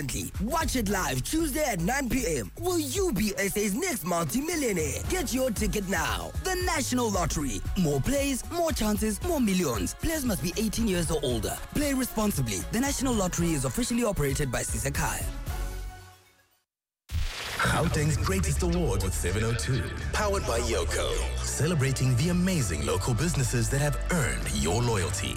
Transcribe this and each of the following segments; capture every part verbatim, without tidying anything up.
Watch it live Tuesday at nine p.m. Will you be S A's next multi-millionaire? Get your ticket now. The National Lottery. More plays, more chances, more millions. Players must be eighteen years or older. Play responsibly. The National Lottery is officially operated by Sisekaya. Gauteng's Greatest Award with seven oh two. Powered by Yoko. Celebrating the amazing local businesses that have earned your loyalty.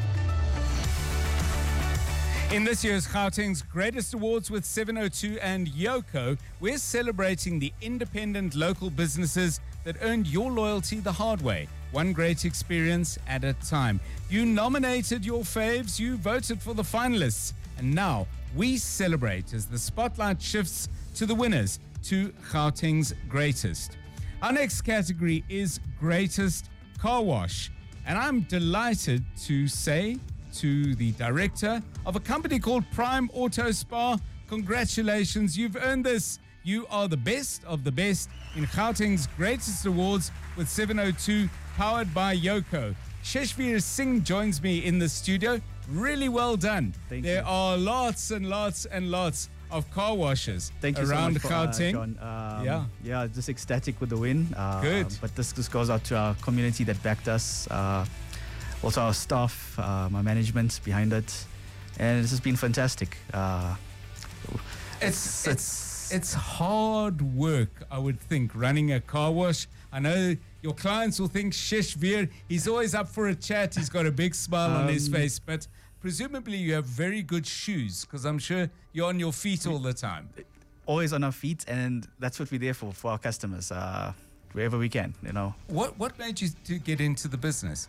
In this year's Gauteng's Greatest Awards with seven oh two and Yoko, we're celebrating the independent local businesses that earned your loyalty the hard way, one great experience at a time. You nominated your faves, you voted for the finalists, and now we celebrate as the spotlight shifts to the winners, to Gauteng's Greatest. Our next category is Greatest Car Wash, and I'm delighted to say to the director of a company called Prime Auto Spa, congratulations, you've earned this. You are the best of the best in Gauteng's Greatest Awards with seven oh two, powered by Yoko. Sheshveer Singh joins me in the studio. Really well done. Thank there you. are lots and lots and lots of car washes Thank you around so much for, uh, Gauteng. John. Um, yeah. Yeah, just ecstatic with the win. Uh, Good. But this just goes out to our community that backed us. Uh, also our staff, uh, my management behind it. And this has been fantastic. Uh, It's, it's, it's hard work, I would think, running a car wash. I know your clients will think Sheshveer, he's always up for a chat. He's got a big smile on his Um, face. But presumably you have very good shoes, because I'm sure you're on your feet all the time. always on our feet, and that's what we're there for, for our customers, uh, wherever we can, you know. What what made you to get into the business?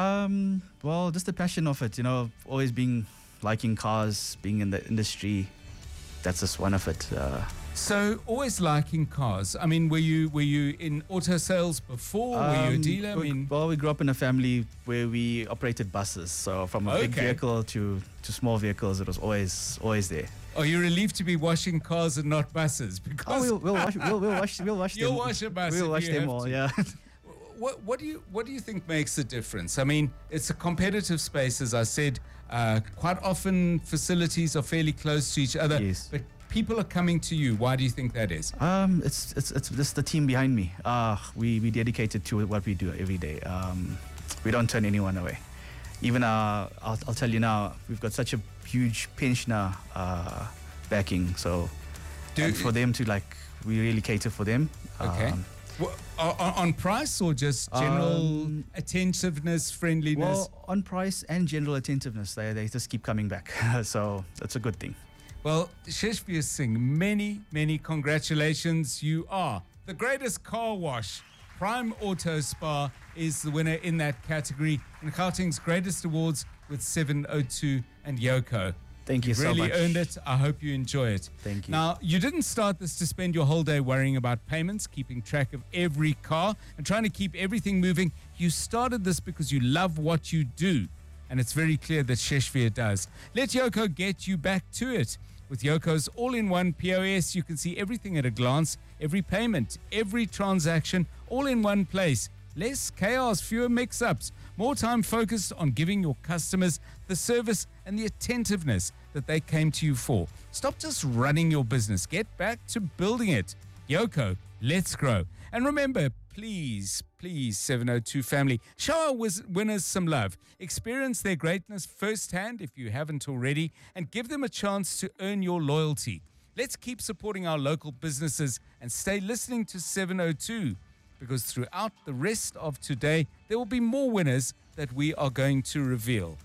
Um, well, just the passion of it, you know, always being, liking cars, being in the industry. That's just one of it. Uh, So, always liking cars. I mean, were you were you in auto sales before? were you a Um, dealer? I we- mean, well, we grew up in a family where we operated buses. So from a big Okay. vehicle to, to small vehicles, it was always always there. are you relieved to be washing cars and not buses? Oh, Because we'll, we'll wash, we'll, we'll wash, we'll wash You'll them. wash a bus if We'll wash you them have all. to. Yeah. What, what do you what do you think makes the difference? I mean, it's a competitive space, as I said. Uh, quite often, facilities are fairly close to each other. Yes. But people are coming to you. Why do you think that is? Um, it's it's it's just the team behind me. Uh, we we dedicated to what we do every day. Um, we don't turn anyone away. Even uh, I'll I'll tell you now, we've got such a huge pensioner uh, backing. So Do- and for them to like, we really cater for them. Okay. Um, Wha- on, on price or just general Um, attentiveness, friendliness? well, on price and general attentiveness, they they just keep coming back. So that's a good thing. Well, Sheshveer Singh, many, many congratulations. You are the greatest car wash. Prime Auto Spa is the winner in that category in Gauteng's Greatest Awards with seven oh two and Yoko. Thank you You've so really much. earned it. I hope you enjoy it. Thank you. Now, you didn't start this to spend your whole day worrying about payments, keeping track of every car, and trying to keep everything moving. You started this because you love what you do, and it's very clear that Sheshveer does. Let Yoko get you back to it. With Yoko's all-in-one P O S, you can see everything at a glance, every payment, every transaction, all in one place. Less chaos, fewer mix-ups, more time focused on giving your customers the service and the attentiveness that they came to you for. Stop just running your business. Get back to building it. Yoko, let's grow. And remember, please, please, seven oh two family, show our wiz- winners some love. Experience their greatness firsthand if you haven't already, and give them a chance to earn your loyalty. Let's keep supporting our local businesses and stay listening to seven oh two, because throughout the rest of today, there will be more winners that we are going to reveal.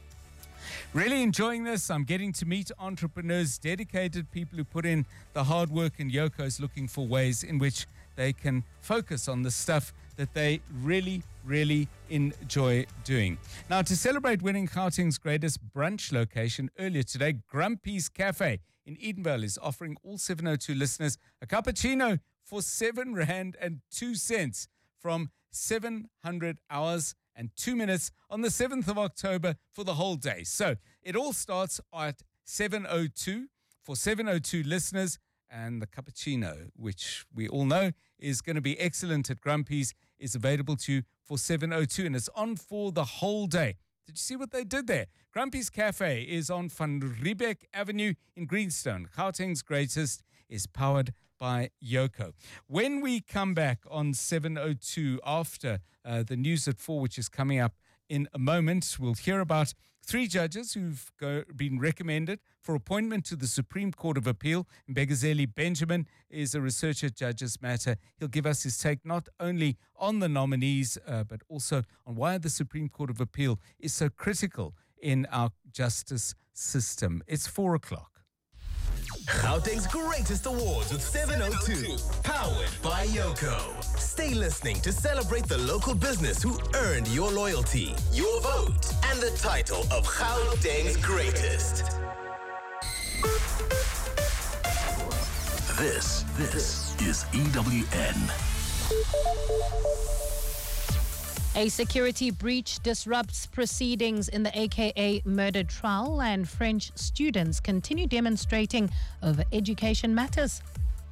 Really enjoying this. I'm getting to meet entrepreneurs, dedicated people who put in the hard work, and Yoko's looking for ways in which they can focus on the stuff that they really, really enjoy doing. Now, to celebrate winning Gauteng's greatest brunch location earlier today, Grumpy's Cafe in Edenvale is offering all seven oh two listeners a cappuccino for seven rand and two cents from seven hundred hours and two minutes on the seventh of October for the whole day. So it all starts at seven oh two for seven oh two listeners, and the cappuccino, which we all know is going to be excellent at Grumpy's, is available to you for seven oh two, and it's on for the whole day. Did you see what they did there? Grumpy's Cafe is on Van Riebeck Avenue in Greenstone. Gauteng's greatest is powered by Yoko. When we come back on seven oh two after uh, the news at four, which is coming up in a moment, we'll hear about three judges who've go, been recommended for appointment to the Supreme Court of Appeal. Mbegazeli Benjamin is a researcher at Judges Matter. He'll give us his take not only on the nominees, uh, but also on why the Supreme Court of Appeal is so critical in our justice system. It's four o'clock. Gauteng's greatest awards with seven oh two, powered by Yoko. Stay listening to celebrate the local business who earned your loyalty, your vote, and the title of Gauteng's greatest. This, this is E W N. A security breach disrupts proceedings in the A K A murder trial, and French students continue demonstrating over education matters.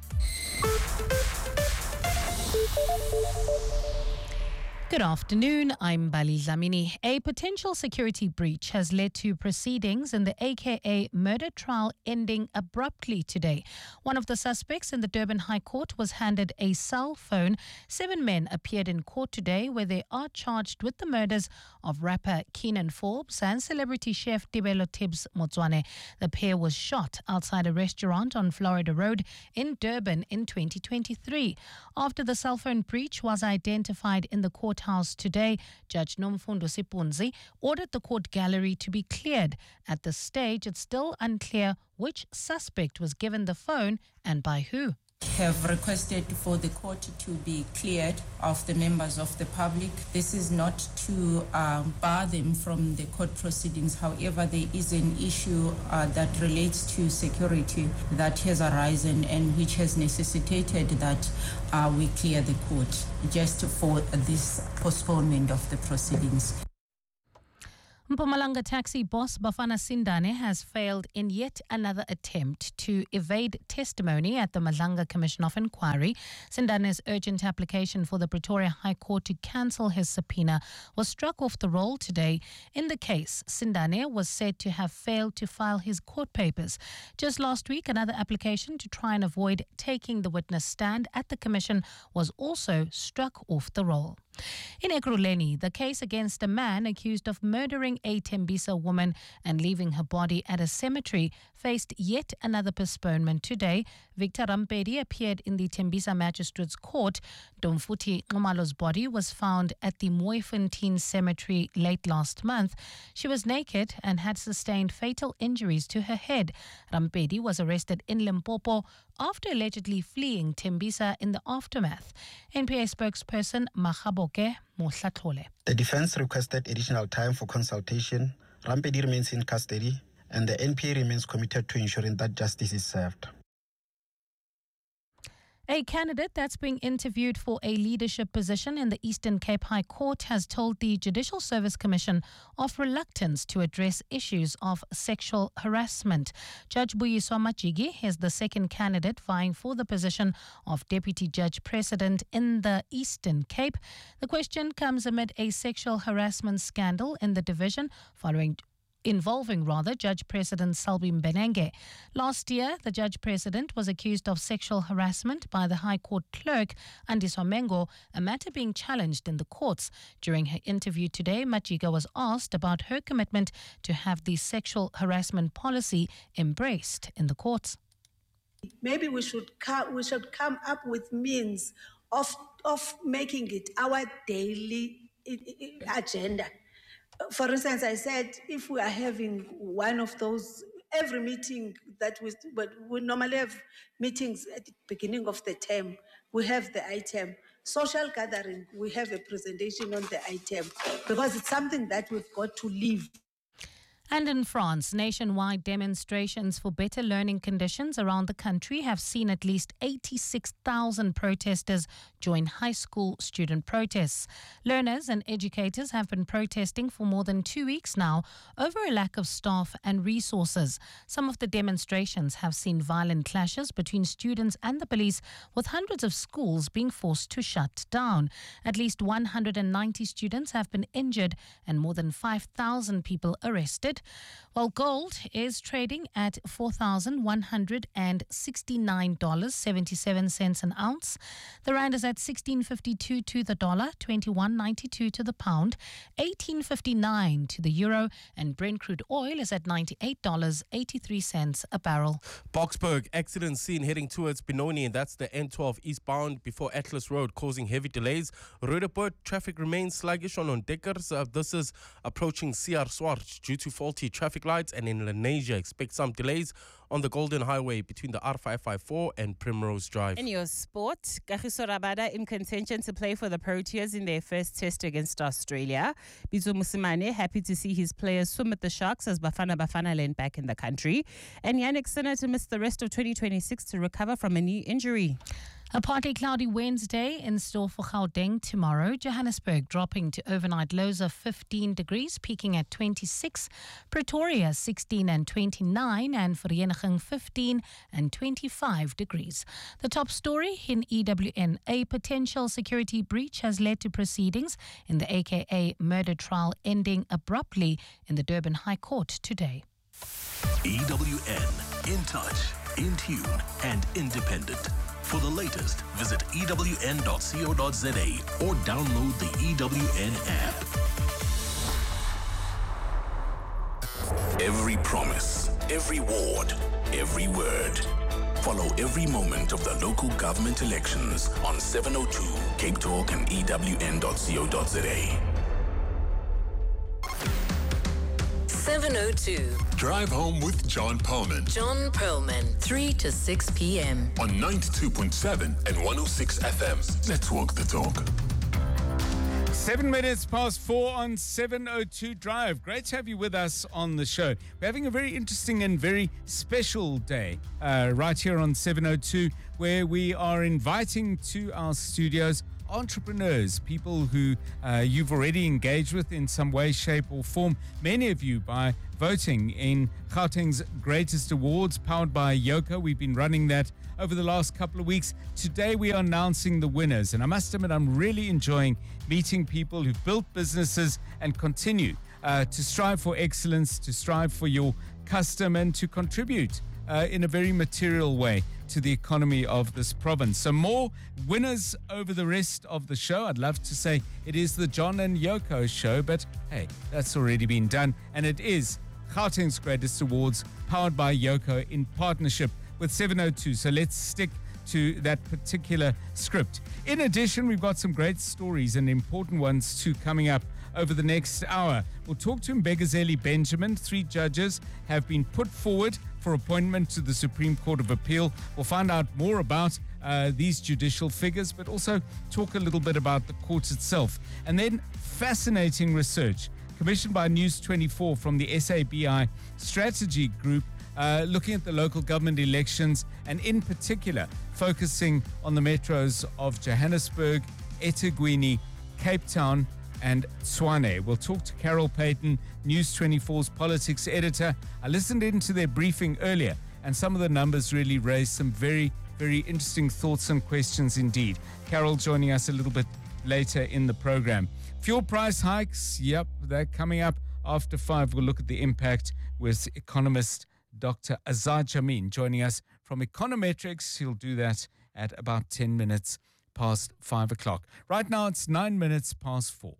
Good afternoon, I'm Bali Zamini. A potential security breach has led to proceedings in the A K A murder trial ending abruptly today. One of the suspects in the Durban High Court was handed a cell phone. Seven men appeared in court today where they are charged with the murders of rapper Keenan Forbes and celebrity chef Tibelo Tibbs Motswane. The pair was shot outside a restaurant on Florida Road in Durban in twenty twenty-three. After the cell phone breach was identified in the court House today, Judge Nomfundo Sipunzi ordered the court gallery to be cleared. At this stage, it's still unclear which suspect was given the phone and by who. Have requested for the court to be cleared of the members of the public. This is not to uh, bar them from the court proceedings. However, there is an issue uh, that relates to security that has arisen and which has necessitated that uh, we clear the court just for this postponement of the proceedings. Mpumalanga taxi boss Bafana Sindane has failed in yet another attempt to evade testimony at the Madlanga Commission of Inquiry. Sindane's urgent application for the Pretoria High Court to cancel his subpoena was struck off the roll today. In the case, Sindane was said to have failed to file his court papers. Just last week, another application to try and avoid taking the witness stand at the Commission was also struck off the roll. In Ekurhuleni, the case against a man accused of murdering a Tembisa woman and leaving her body at a cemetery faced yet another postponement today. Victor Rampedi appeared in the Tembisa Magistrates Court. Domfuti Ngumalo's body was found at the Mooifontein Cemetery late last month. She was naked and had sustained fatal injuries to her head. Rampedi was arrested in Limpopo after allegedly fleeing Tembisa in the aftermath. N P A spokesperson Mahaboke Mohlatlole. The defense requested additional time for consultation. Rampedi remains in custody, and the N P A remains committed to ensuring that justice is served. A candidate that's being interviewed for a leadership position in the Eastern Cape High Court has told the Judicial Service Commission of reluctance to address issues of sexual harassment. Judge Buyiswa Majigi is the second candidate vying for the position of Deputy Judge President in the Eastern Cape. The question comes amid a sexual harassment scandal in the division following involving rather Judge President Selby Mbenenge. Last year, the Judge President was accused of sexual harassment by the High Court clerk, Andiswa Mengo, a matter being challenged in the courts. During her interview today, Majiga was asked about her commitment to have the sexual harassment policy embraced in the courts. Maybe we should come, we should come up with means of, of making it our daily agenda. For instance, I said if we are having one of those, every meeting that we, but we normally have meetings at the beginning of the term, we have the item. Social gathering, we have a presentation on the item, because it's something that we've got to live. And in France, nationwide demonstrations for better learning conditions around the country have seen at least eighty-six thousand protesters join high school student protests. Learners and educators have been protesting for more than two weeks now over a lack of staff and resources. Some of the demonstrations have seen violent clashes between students and the police, with hundreds of schools being forced to shut down. At least one hundred ninety students have been injured and more than five thousand people arrested. While gold is trading at four thousand one hundred sixty-nine dollars and seventy-seven cents an ounce. The rand is at sixteen fifty-two to the dollar, twenty-one ninety-two to the pound, eighteen fifty-nine to the euro, and Brent crude oil is at ninety-eight dollars and eighty-three cents a barrel. Boksburg, accident seen heading towards Benoni, and that's the N twelve eastbound before Atlas Road, causing heavy delays. Roodepoort, traffic remains sluggish on Ontdekkers. Uh, this is approaching C R Swart due to faulty traffic lights, and in Lenasia, expect some delays on the Golden Highway between the R five fifty-four and Primrose Drive. In your sport, Kagiso Rabada in contention to play for the Proteas in their first test against Australia. Bizo Musimane happy to see his players swim at the Sharks as Bafana Bafana land back in the country. And Yannick Sinner to miss the rest of twenty twenty-six to recover from a knee injury. A partly cloudy Wednesday in store for Gauteng tomorrow. Johannesburg dropping to overnight lows of fifteen degrees, peaking at twenty-six. Pretoria sixteen and twenty-nine, and Vereniging fifteen and twenty-five degrees. The top story in E W N. A potential security breach has led to proceedings in the A K A murder trial ending abruptly in the Durban High Court today. E W N, in touch, in tune, and independent. For the latest, visit E W N dot co dot za or download the E W N app. Every promise, every ward, every word. Follow every moment of the local government elections on seven oh two Cape Talk and E W N dot co dot za. seven oh two. Drive home with John Perlman. John Perlman, three to six p.m. on ninety-two point seven and one oh six F M. Let's walk the talk. Seven minutes past four on seven oh two Drive. Great to have you with us on the show. We're having a very interesting and very special day uh, right here on seven oh two, where we are inviting to our studios entrepreneurs, people who uh, you've already engaged with in some way, shape or form, many of you by voting in Gauteng's Greatest Awards, powered by Yoco. We've been running that over the last couple of weeks. Today we are announcing the winners, and I must admit I'm really enjoying meeting people who've built businesses and continue uh, to strive for excellence, to strive for your custom, and to contribute uh, in a very material way to the economy of this province. So more winners over the rest of the show. I'd love to say it is the John and Yoco show, but hey, that's already been done. And it is Gauteng's Greatest Awards, powered by Yoco in partnership with seven oh two. So let's stick to that particular script. In addition, we've got some great stories and important ones too coming up over the next hour. We'll talk to Mbegazeli Benjamin. Three judges have been put forward for appointment to the Supreme Court of Appeal. We'll find out more about uh, these judicial figures, but also talk a little bit about the court itself. And then fascinating research commissioned by News twenty-four from the S A B I Strategy Group, uh, looking at the local government elections and in particular focusing on the metros of Johannesburg, eThekwini, Cape Town and Tshwane. We'll talk to Carol Payton, News twenty-four's politics editor. I listened into their briefing earlier, and some of the numbers really raised some very, very interesting thoughts and questions indeed. Carol joining us a little bit later in the program. Fuel price hikes, yep, they're coming up after five. We'll look at the impact with economist Doctor Azad Jamin joining us from Econometrics. He'll do that at about ten minutes past five o'clock. Right now, it's nine minutes past four.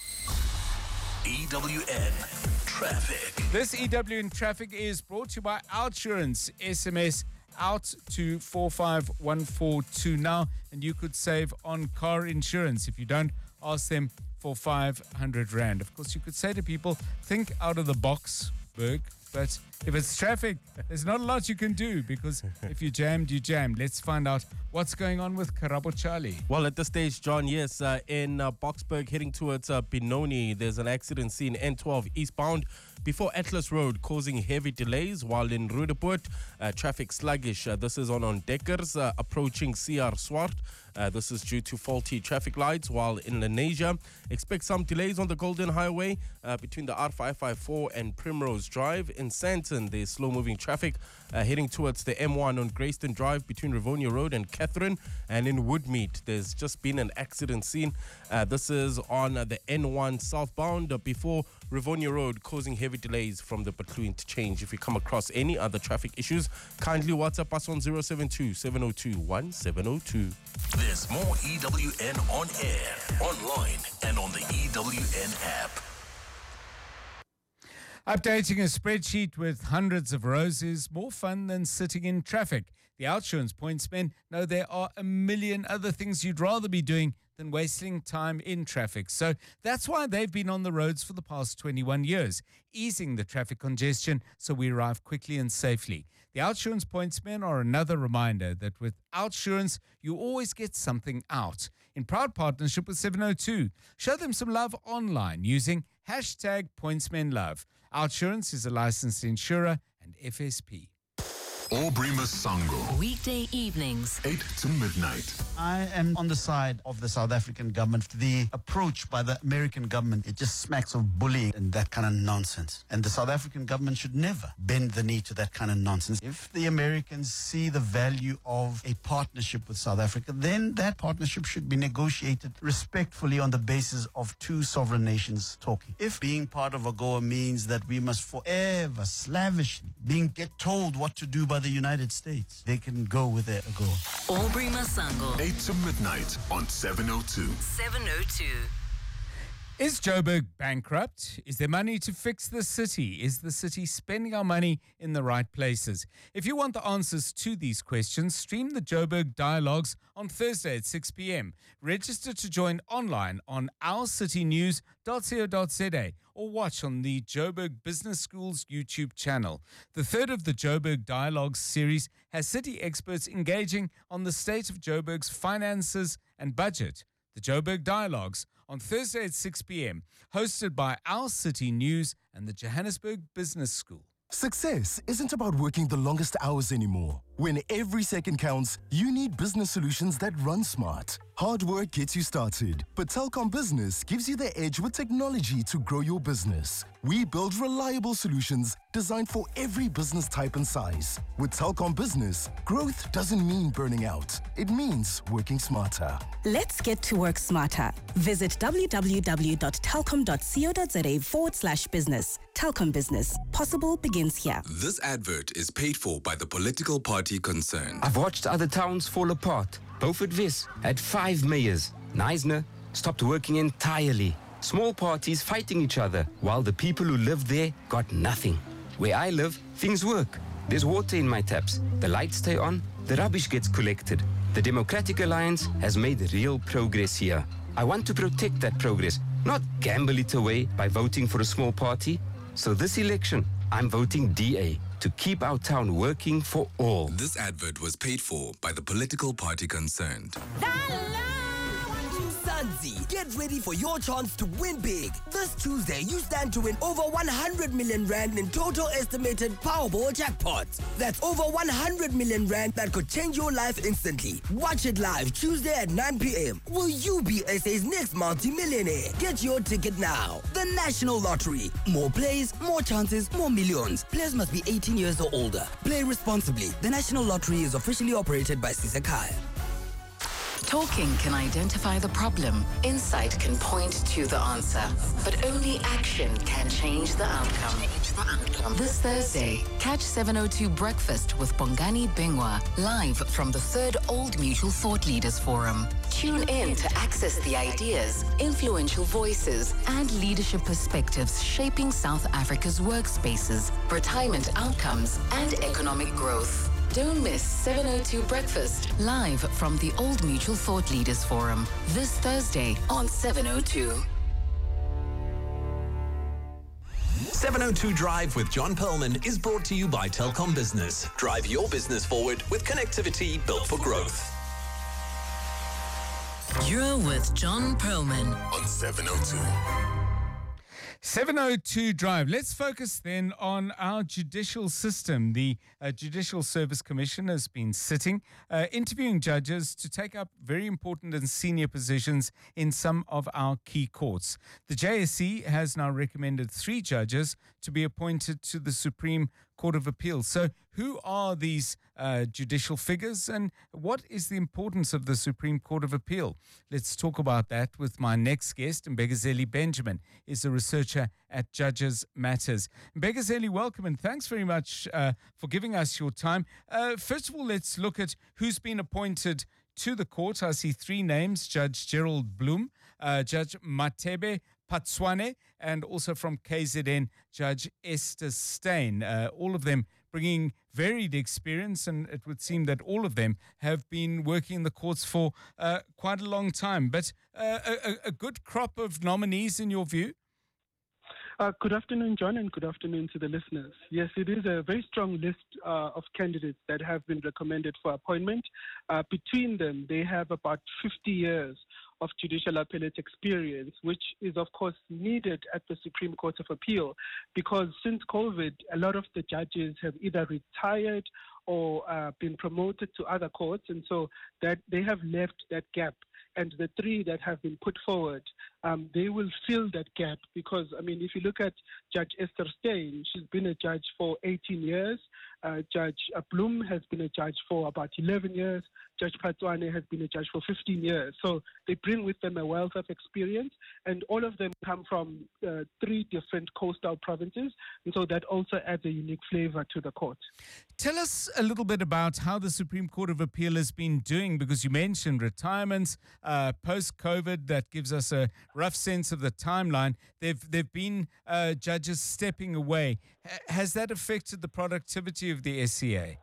E W N Traffic. This E W N Traffic is brought to you by Outsurance. S M S out to four five one four two now, and you could save on car insurance if you don't ask them for five hundred rand. Of course, you could say to people, think out of the box, Berg. But if it's traffic, there's not a lot you can do because if you jammed, you jammed. Let's find out what's going on with Karabo Charlie. Well, at this stage, John, yes, uh, in uh, Boksburg heading towards uh, Benoni, there's an accident scene N twelve eastbound before Atlas Road, causing heavy delays, while in Roodepoort, uh, traffic sluggish. Uh, this is on on Dekkers, uh, approaching C R Swart. Uh, this is due to faulty traffic lights, while in Lenasia, expect some delays on the Golden Highway uh, between the R five five four and Primrose Drive. In Sandton, there's slow-moving traffic uh, heading towards the M one on Greyston Drive between Rivonia Road and Catherine. And in Woodmead, there's just been an accident scene. Uh, this is on uh, the N one southbound uh, before Rivonia Road, causing heavy delays from the Butlu interchange. If you come across any other traffic issues, kindly WhatsApp us on zero seven two, seven zero two, one seven zero two. There's more E W N on air, online, and on the E W N app. Updating a spreadsheet with hundreds of rows is more fun than sitting in traffic. The Outsurance pointsmen know there are a million other things you'd rather be doing than wasting time in traffic. So that's why they've been on the roads for the past twenty-one years, easing the traffic congestion so we arrive quickly and safely. The Outsurance pointsmen are another reminder that with Outsurance, you always get something out. In proud partnership with seven oh two, show them some love online using hashtag pointsmenlove. Outsurance is a licensed insurer and F S P. Aubrey Masango. Weekday evenings. eight to midnight. I am on the side of the South African government. The approach by the American government, it just smacks of bullying and that kind of nonsense. And the South African government should never bend the knee to that kind of nonsense. If the Americans see the value of a partnership with South Africa, then that partnership should be negotiated respectfully on the basis of two sovereign nations talking. If being part of AGOA means that we must forever slavishly being get told what to do by the United States, they can go with their AGOA. Aubrey Masango. eight to midnight on seven oh two. seven oh two. Is Joburg bankrupt? Is there money to fix the city? Is the city spending our money in the right places? If you want the answers to these questions, stream the Joburg Dialogues on Thursday at six p.m. Register to join online on our city news dot co dot za or watch on the Joburg Business School's YouTube channel. The third of the Joburg Dialogues series has city experts engaging on the state of Joburg's finances and budget. The Joburg Dialogues on Thursday at six p.m, hosted by Our City News and the Johannesburg Business School. Success isn't about working the longest hours anymore. When every second counts, you need business solutions that run smart. Hard work gets you started, but Telkom Business gives you the edge with technology to grow your business. We build reliable solutions designed for every business type and size. With Telkom Business, growth doesn't mean burning out. It means working smarter. Let's get to work smarter. Visit w w w dot telkom dot co dot za forward slash business. Telkom Business. Possible begins here. This advert is paid for by the political party concerned. I've watched other towns fall apart. Beaufort Wes had five mayors. Neisner stopped working entirely. Small parties fighting each other, while the people who lived there got nothing. Where I live, things work. There's water in my taps. The lights stay on. The rubbish gets collected. The Democratic Alliance has made real progress here. I want to protect that progress, not gamble it away by voting for a small party. So this election, I'm voting D A to keep our town working for all. This advert was paid for by the political party concerned. Mzansi, get ready for your chance to win big. This Tuesday, you stand to win over one hundred million rand in total estimated Powerball jackpots. That's over one hundred million rand that could change your life instantly. Watch it live Tuesday at nine p.m. Will you be S A's next multi-millionaire? Get your ticket now. The National Lottery. More plays, more chances, more millions. Players must be eighteen years or older. Play responsibly. The National Lottery is officially operated by Sisekaya. Talking can identify the problem. Insight can point to the answer. But only action can change the outcome. This Thursday, catch seven oh two Breakfast with Bongani Bingwa live from the third Old Mutual Thought Leaders Forum. Tune in to access the ideas, influential voices, and leadership perspectives shaping South Africa's workspaces, retirement outcomes, and economic growth. Don't miss seven oh two Breakfast, live from the Old Mutual Thought Leaders Forum, this Thursday on seven oh two. seven oh two Drive with John Perlman is brought to you by Telkom Business. Drive your business forward with connectivity built for growth. You're with John Perlman on seven oh two. seven oh two Drive. Let's focus then on our judicial system. The uh, Judicial Service Commission has been sitting, uh, interviewing judges to take up very important and senior positions in some of our key courts. The J S C has now recommended three judges to be appointed to the Supreme Court of Appeal. So who are these uh, judicial figures and what is the importance of the Supreme Court of Appeal? Let's talk about that with my next guest. Mbegazeli Benjamin is a researcher at Judges Matters. Mbegazeli, welcome and thanks very much uh, for giving us your time. Uh, first of all, let's look at who's been appointed to the court. I see three names: Judge Gerald Bloem, uh, Judge Matebe Patswane, and also from K Z N, Judge Esther Steyn. Uh, all of them bringing varied experience, and it would seem that all of them have been working in the courts for uh, quite a long time. But uh, a, a good crop of nominees in your view? Uh, good afternoon, John, and good afternoon to the listeners. Yes, it is a very strong list uh, of candidates that have been recommended for appointment. Uh, between them, they have about fifty years of judicial appellate experience, which is, of course, needed at the Supreme Court of Appeal, because since COVID, a lot of the judges have either retired or uh, been promoted to other courts, and so that they have left that gap. And the three that have been put forward, um, they will fill that gap because, I mean, if you look at Judge Esther Steyn, she's been a judge for eighteen years. Uh, Judge Bloem has been a judge for about eleven years. Judge Patswane has been a judge for fifteen years. So they bring with them a wealth of experience, and all of them come from uh, three different coastal provinces, and so that also adds a unique flavor to the court. Tell us a little bit about how the Supreme Court of Appeal has been doing, because you mentioned retirements, uh, post-COVID, that gives us a rough sense of the timeline. They've, they've been uh, judges stepping away. H- has that affected the productivity of the S C A?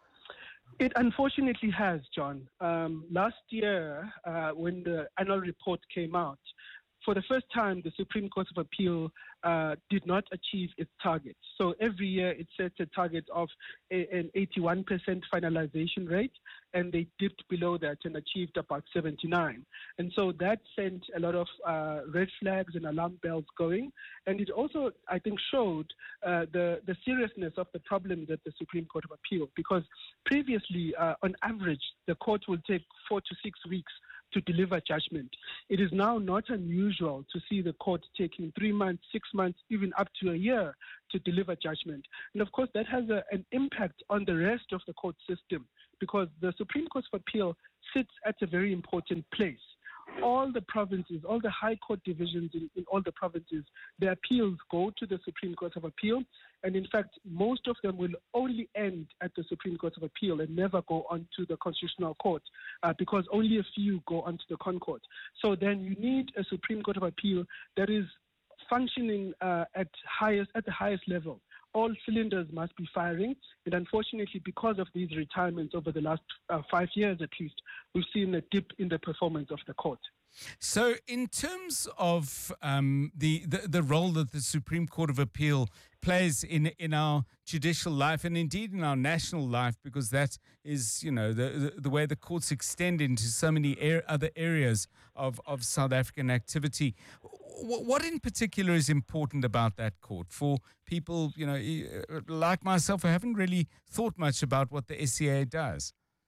It unfortunately has, John. Um, last year, uh, when the annual report came out, for the first time, the Supreme Court of Appeal uh, did not achieve its target. So every year it sets a target of a, an eighty-one percent finalization rate, and they dipped below that and achieved about seventy-nine. And so that sent a lot of uh, red flags and alarm bells going. And it also, I think, showed uh, the, the seriousness of the problems at the Supreme Court of Appeal, because previously, uh, on average, the court will take four to six weeks to deliver judgment. It is now not unusual to see the court taking three months, six months, even up to a year to deliver judgment. And of course, that has a, an impact on the rest of the court system, because the Supreme Court of Appeal sits at a very important place. All the provinces, all the high court divisions in, in all the provinces, their appeals go to the Supreme Court of Appeal. And in fact, most of them will only end at the Supreme Court of Appeal and never go on to the Constitutional Court, uh, because only a few go on to the Concourt. So then you need a Supreme Court of Appeal that is functioning uh, at highest at the highest level. All cylinders must be firing. And unfortunately, because of these retirements over the last uh, five years at least, we've seen a dip in the performance of the court. So in terms of um, the, the, the role that the Supreme Court of Appeal plays in, in our judicial life and indeed in our national life, because that is, you know, the, the, the way the courts extend into so many er- other areas of, of South African activity. W- what in particular is important about that court for people, you know, like myself, who haven't really thought much about what the S C A does?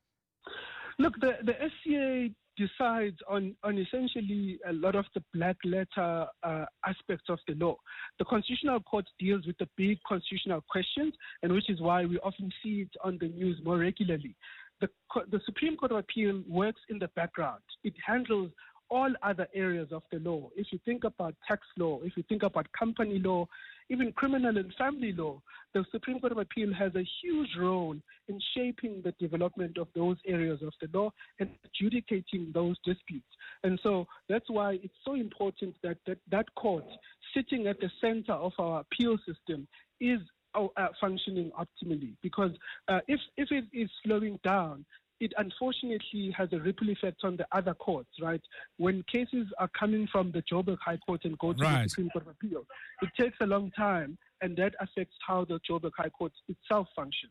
Look, the, the S C A decides on, on essentially a lot of the black letter uh, aspects of the law. The Constitutional Court deals with the big constitutional questions, and which is why we often see it on the news more regularly. The, the Supreme Court of Appeal works in the background. It handles all other areas of the law. If you think about tax law, if you think about company law, even criminal and family law, the Supreme Court of Appeal has a huge role in shaping the development of those areas of the law and adjudicating those disputes. And so that's why it's so important that that, that court, sitting at the center of our appeal system, is uh, functioning optimally. Because uh, if, if it is slowing down, it unfortunately has a ripple effect on the other courts, right? When cases are coming from the Joburg High Court and go to right. the Supreme Court of Appeal, it takes a long time and that affects how the Joburg High Court itself functions.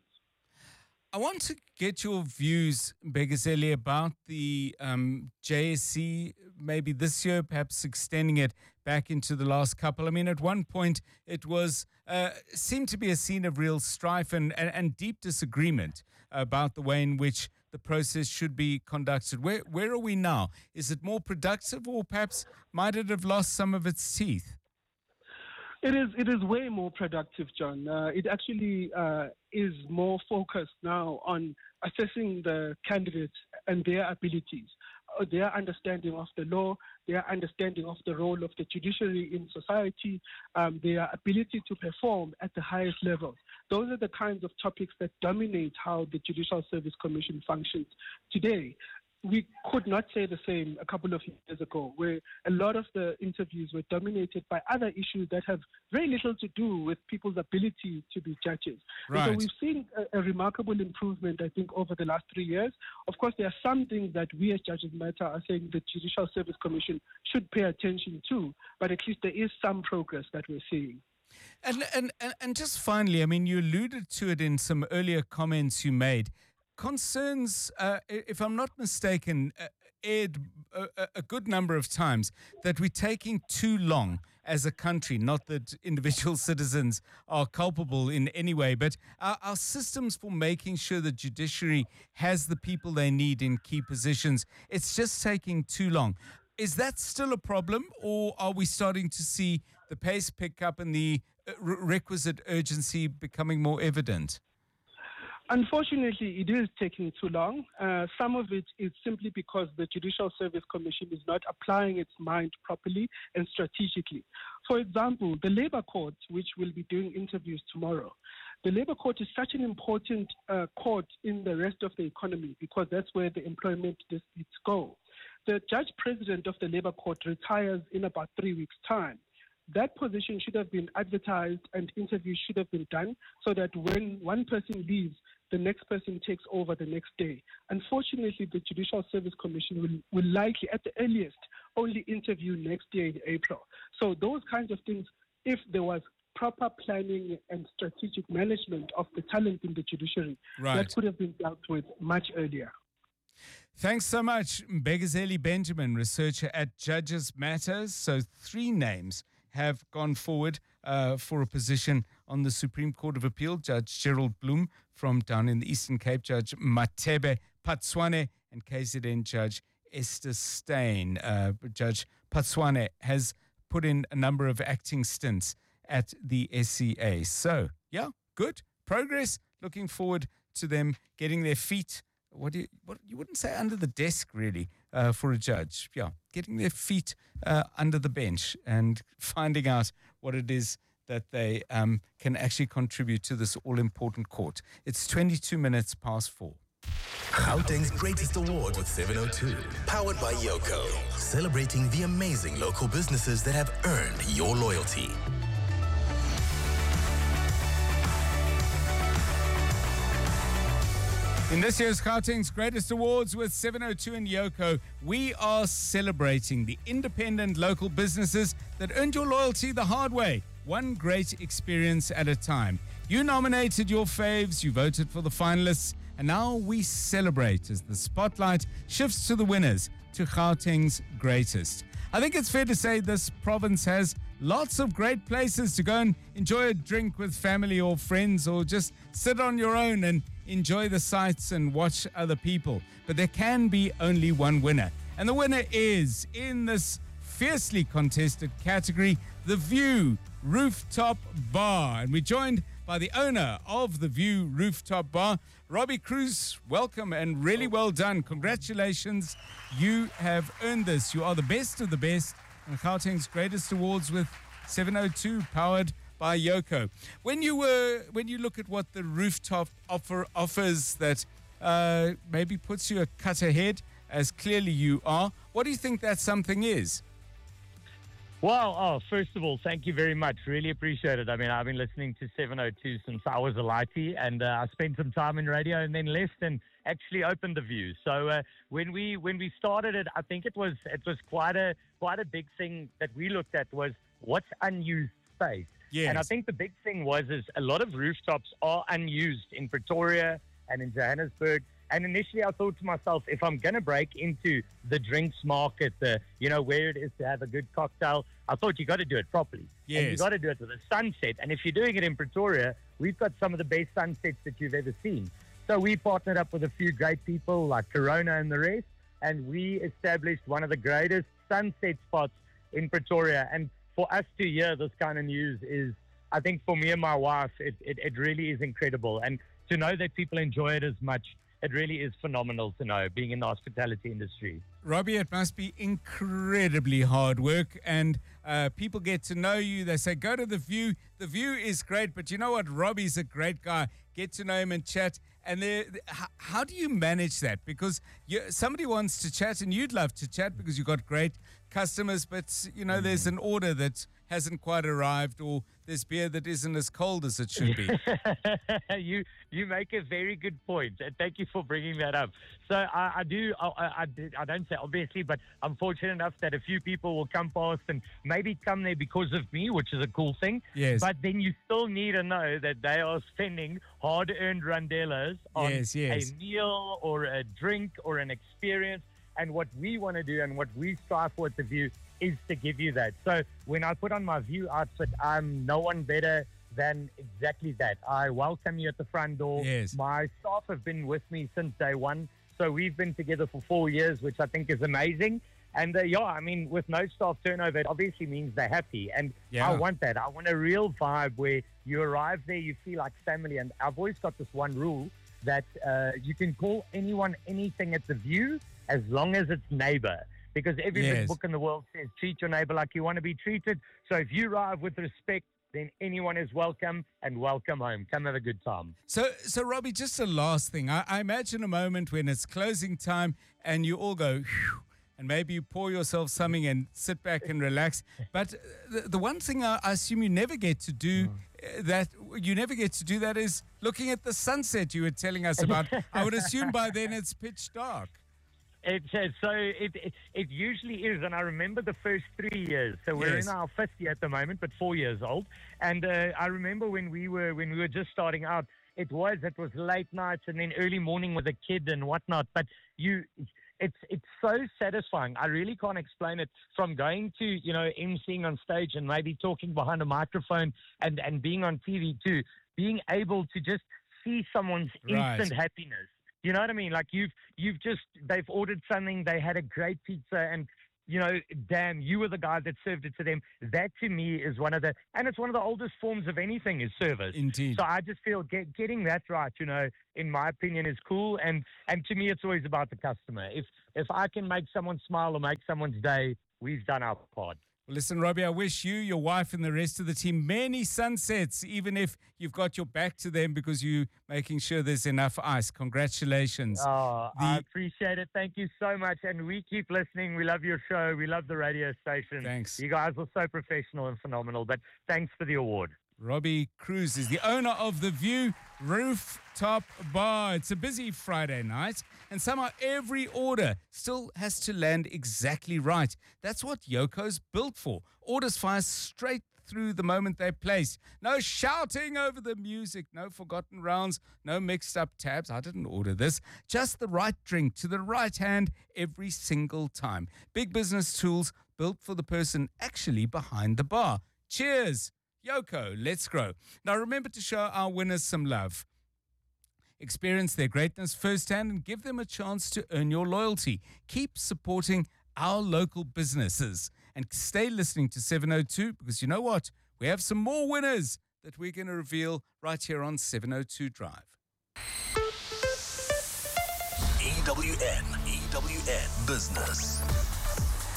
I want to get your views, Begazeli, about the um, J S C, maybe this year, perhaps extending it back into the last couple. I mean, at one point, it was uh, seemed to be a scene of real strife and, and, and deep disagreement about the way in which the process should be conducted. Where, where are we now? Is it more productive, or perhaps might it have lost some of its teeth? It is it is way more productive, John. Uh, it actually uh, is more focused now on assessing the candidates and their abilities, uh, their understanding of the law, their understanding of the role of the judiciary in society, um, their ability to perform at the highest levels. Those are the kinds of topics that dominate how the Judicial Service Commission functions today. We could not say the same a couple of years ago, where a lot of the interviews were dominated by other issues that have very little to do with people's ability to be judges. Right. And so we've seen a, a remarkable improvement, I think, over the last three years. Of course, there are some things that we as Judges Matter are saying the Judicial Service Commission should pay attention to, but at least there is some progress that we're seeing. And, and, and, and just finally, I mean, you alluded to it in some earlier comments you made. Concerns, uh, if I'm not mistaken, uh, aired a, a good number of times that we're taking too long as a country. Not that individual citizens are culpable in any way, but our, our systems for making sure the judiciary has the people they need in key positions, it's just taking too long. Is that still a problem, or are we starting to see the pace pick up and the requisite urgency becoming more evident? Unfortunately, it is taking too long. Uh, some of it is simply because the Judicial Service Commission is not applying its mind properly and strategically. For example, the Labour Court, which will be doing interviews tomorrow, the Labour Court is such an important uh, court in the rest of the economy because that's where the employment disputes go. The Judge President of the Labour Court retires in about three weeks' time. That position should have been advertised and interviews should have been done so that when one person leaves, the next person takes over the next day. Unfortunately, the Judicial Service Commission will, will likely, at the earliest, only interview next year in April. So those kinds of things, if there was proper planning and strategic management of the talent in the judiciary, right, that could have been dealt with much earlier. Thanks so much, Begazeli Benjamin, researcher at Judges Matters. So three names have gone forward uh, for a position on the Supreme Court of Appeal. Judge Gerald Bloom from down in the Eastern Cape, Judge Matebe Patswane, and K Z N Judge Esther Steyn. Uh, Judge Patswane has put in a number of acting stints at the S C A. So, yeah, good progress. Looking forward to them getting their feet, what do you, what, you wouldn't say under the desk, really, uh, for a judge. Yeah, getting their feet uh, under the bench and finding out what it is that they um, can actually contribute to this all-important court. It's twenty-two minutes past four. Gauteng's greatest award with seven oh two. Powered by Yoko. Celebrating the amazing local businesses that have earned your loyalty. In this year's Gauteng's Greatest Awards with seven oh two and Yoko, we are celebrating the independent local businesses that earned your loyalty the hard way, one great experience at a time. You nominated your faves, you voted for the finalists, and now we celebrate as the spotlight shifts to the winners, to Gauteng's greatest. I think it's fair to say this province has lots of great places to go and enjoy a drink with family or friends, or just sit on your own and enjoy the sights and watch other people. But there can be only one winner. And the winner is, in this fiercely contested category, The View Rooftop Bar. And we're joined by the owner of The View Rooftop Bar, Robbie Cruz. Welcome and really well done. Congratulations. You have earned this. You are the best of the best in Gauteng's Greatest Awards with seven oh two, powered by Yoko. When you were, when you look at what the rooftop offer offers that uh, maybe puts you a cut ahead, as clearly you are, what do you think that something is? Well, oh, first of all, thank you very much. Really appreciate it. I mean, I've been listening to seven oh two since I was a lightie, and uh, I spent some time in radio and then left and actually opened The View. So uh, when we when we started it, I think it was it was quite a quite a big thing that we looked at was what's unused space. And I Yes. think the big thing was is a lot of rooftops are unused in Pretoria and in Johannesburg. And initially I thought to myself, if I'm going to break into the drinks market, the, you know, where it is to have a good cocktail, I thought you got to do it properly. And you Yes. got to do it with a sunset. And if you're doing it in Pretoria, we've got some of the best sunsets that you've ever seen. So we partnered up with a few great people like Corona and the rest, and we established one of the greatest sunset spots in Pretoria. And for us to hear this kind of news is, I think for me and my wife, it, it, it really is incredible. And to know that people enjoy it as much, it really is phenomenal to know, being in the hospitality industry. Robbie, it must be incredibly hard work, and uh, people get to know you. They say, go to The View. The View is great, but you know what? Robbie's a great guy. Get to know him and chat. And there, how, how do you manage that? Because you, somebody wants to chat, and you'd love to chat because you've got great customers, but, you know, there's an order that hasn't quite arrived, or there's beer that isn't as cold as it should be. you you make a very good point, and thank you for bringing that up. So I, I do I, I, I don't say obviously, but I'm fortunate enough that a few people will come past and maybe come there because of me, which is a cool thing. Yes. But then you still need to know that they are spending hard-earned randellas on Yes, yes. a meal or a drink or an experience. And what we want to do and what we strive for at The View is to give you that. So when I put on my View outfit, I'm no one better than exactly that. I welcome you at the front door. Yes. My staff have been with me since day one. So we've been together for four years, which I think is amazing. And uh, yeah, I mean, with no staff turnover, it obviously means they're happy. And Yeah. I want that. I want a real vibe where you arrive there, you feel like family. And I've always got this one rule that uh, you can call anyone anything at The View as long as it's neighbor. Because every Yes. big book in the world says treat your neighbor like you want to be treated. So if you arrive with respect, then anyone is welcome, and welcome home. Come have a good time. So, so Robbie, just a last thing. I, I imagine a moment when it's closing time and you all go, "Phew," and maybe you pour yourself something and sit back and relax. But uh, the, the one thing I, I assume you never get to do, uh, that you never get to do that is looking at the sunset you were telling us about. I would assume by then it's pitch dark. It's uh, so it, it it usually is, and I remember the first three years. So we're Yes. in our fifth year at the moment, but four years old. And uh, I remember when we were when we were just starting out, it was it was late nights and then early morning with a kid and whatnot. But you, it's it's so satisfying. I really can't explain it. From going to you know emceeing on stage and maybe talking behind a microphone and and being on T V too, being able to just see someone's Right. instant happiness. You know what I mean? Like you've you've just they've ordered something, they had a great pizza, and you know, damn, you were the guy that served it to them. That to me is one of the, and it's one of the oldest forms of anything is service. Indeed. So I just feel get, getting that right, you know, in my opinion, is cool. And and to me, it's always about the customer. If if I can make someone smile or make someone's day, we've done our part. Well, listen, Robbie, I wish you, your wife, and the rest of the team many sunsets, even if you've got your back to them because you're making sure there's enough ice. Congratulations. Oh, The- I appreciate it. Thank you so much. And we keep listening. We love your show. We love the radio station. Thanks. You guys are so professional and phenomenal. But thanks for the award. Robbie Cruz is the owner of The View Rooftop Bar. It's a busy Friday night, and somehow every order still has to land exactly right. That's what Yoko's built for. Orders fire straight through the moment they place. No shouting over the music, no forgotten rounds, no mixed up tabs. I didn't order this. Just the right drink to the right hand every single time. Big business tools built for the person actually behind the bar. Cheers. Yoko, let's grow. Now remember to show our winners some love. Experience their greatness firsthand and give them a chance to earn your loyalty. Keep supporting our local businesses and stay listening to seven oh two because you know what? We have some more winners that we're going to reveal right here on seven oh two Drive. E W N, E W N Business.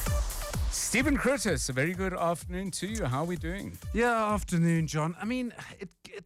Stephen Curtis, a very good afternoon to you. How are we doing? Yeah, afternoon, John. I mean, it, it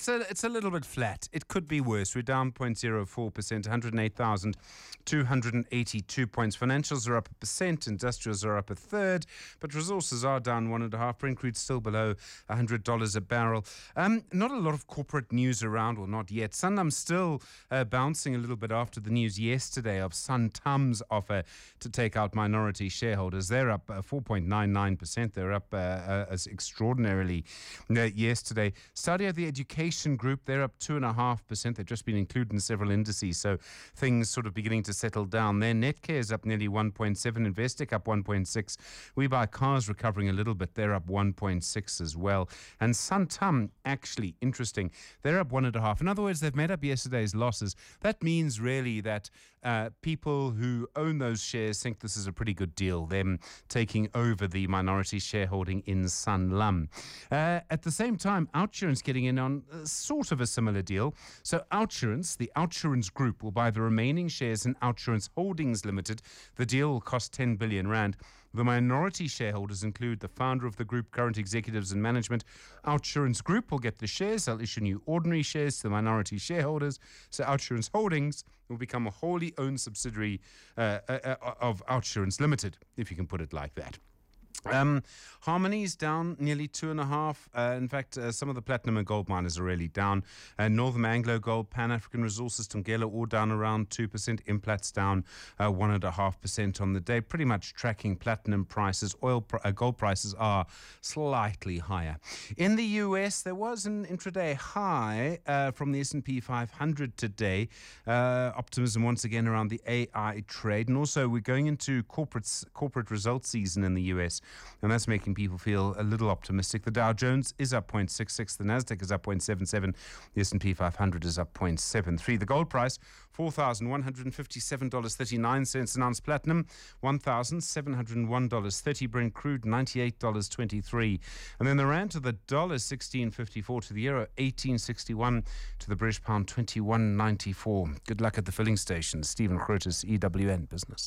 it's a it's a little bit flat. It could be worse. We're down zero point zero four percent, one hundred eight thousand two hundred eighty-two points. Financials are up a percent, industrials are up a third, but resources are down one and a half. Brent crude still below one hundred dollars a barrel. Um, not a lot of corporate news around, or not yet. Sanlam still uh, bouncing a little bit after the news yesterday of Santam's offer to take out minority shareholders. They're up uh, four point nine nine percent. They're up uh, uh, as extraordinarily uh, yesterday. Stadio, the education group, they're up two point five percent. They've just been included in several indices, so things sort of beginning to settle down there. Netcare is up nearly one point seven. Investec up one point six. We Buy Cars recovering a little bit. They're up one point six as well. And Santam, actually, interesting, they're up one point five. In other words, they've made up yesterday's losses. That means really that uh, people who own those shares think this is a pretty good deal, them taking over the minority shareholding in Sanlam. Uh, at the same time, OUTsurance getting in on uh, sort of a similar deal. So OUTsurance, the OUTsurance Group, will buy the remaining shares in OUTsurance Holdings Limited. The deal will cost ten billion rand. The minority shareholders include the founder of the group, current executives and management. OUTsurance Group will get the shares. They'll issue new ordinary shares to the minority shareholders. So OUTsurance Holdings will become a wholly owned subsidiary uh, uh, of OUTsurance Limited, if you can put it like that. Um, Harmony's down nearly two and a half. Uh, in fact, uh, some of the platinum and gold miners are really down. Uh, Northern Anglo Gold, Pan African Resources, Tungela all down around two percent. Implat's down uh, one and a half percent on the day. Pretty much tracking platinum prices. Oil, pr- uh, gold prices are slightly higher. In the U S, there was an intraday high uh, from the S and P five hundred today. Uh, optimism once again around the A I trade, and also we're going into corporate corporate results season in the U S. And that's making people feel a little optimistic. The Dow Jones is up zero point six six. The Nasdaq is up zero point seven seven. The S and P five hundred is up zero point seven three. The gold price, four thousand one hundred fifty-seven dollars and thirty-nine cents an ounce. Platinum, one thousand seven hundred one dollars and thirty. Brent crude, ninety-eight dollars and twenty-three. And then the rand to the dollar, sixteen fifty-four. To the euro, eighteen sixty-one. To the British pound, twenty-one ninety-four. Good luck at the filling station. Stephen Crotus, E W N Business.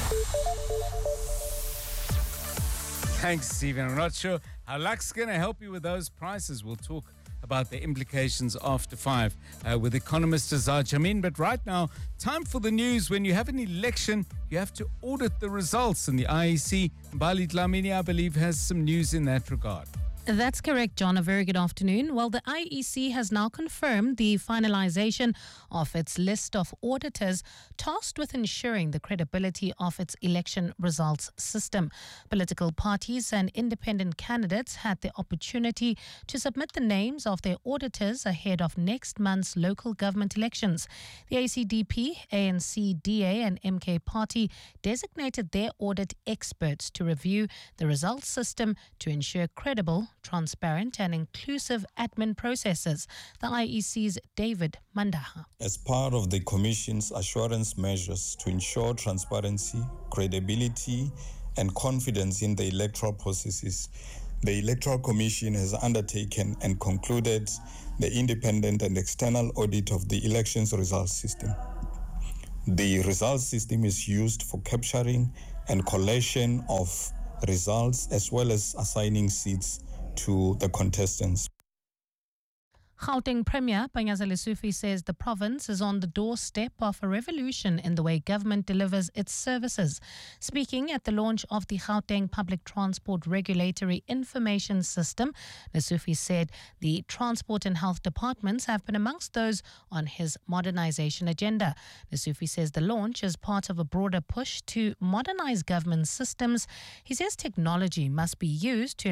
Thanks, Stephen. I'm not sure how luck's going to help you with those prices. We'll talk about the implications after five uh, with economist Azar Jamin. But right now, time for the news. When you have an election, you have to audit the results. And the I E C, Bali Dlamini, I believe, has some news in that regard. That's correct, John. A very good afternoon. Well, the I E C has now confirmed the finalization of its list of auditors tasked with ensuring the credibility of its election results system. Political parties and independent candidates had the opportunity to submit the names of their auditors ahead of next month's local government elections. The A C D P, A N C, D A and M K Party designated their audit experts to review the results system to ensure credible, transparent and inclusive admin processes. The I E C's David Mandaha. As part of the Commission's assurance measures to ensure transparency, credibility and confidence in the electoral processes, the Electoral Commission has undertaken and concluded the independent and external audit of the elections results system. The results system is used for capturing and collation of results as well as assigning seats to the contestants. Gauteng Premier Panyaza Lesufi says the province is on the doorstep of a revolution in the way government delivers its services. Speaking at the launch of the Gauteng Public Transport Regulatory Information System, Lesufi said the Transport and Health departments have been amongst those on his modernization agenda. Lesufi says the launch is part of a broader push to modernize government systems. He says technology must be used to